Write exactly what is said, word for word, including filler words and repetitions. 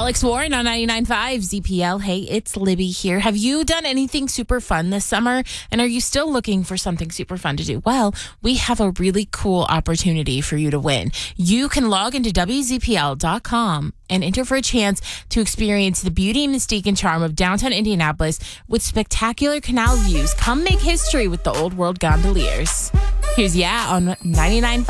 Alex Warren on ninety-nine point five Z P L. Hey, it's Libby here. Have you done anything super fun this summer? And are you still looking for something super fun to do? Well, we have a really cool opportunity for you to win. You can log into W Z P L dot com and enter for a chance to experience the beauty, mystique, and charm of downtown Indianapolis with spectacular canal views. Come make history with the Old World Gondoliers. Here's Yeah on ninety-nine point five